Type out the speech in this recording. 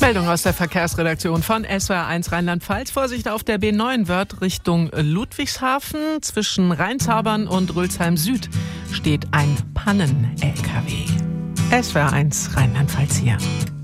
Meldung aus der Verkehrsredaktion von SWR1 Rheinland-Pfalz. Vorsicht auf der B9 Wörth Richtung Ludwigshafen. Zwischen Rheinzabern und Rülsheim Süd steht ein Pannen-LKW. SWR1 Rheinland-Pfalz hier.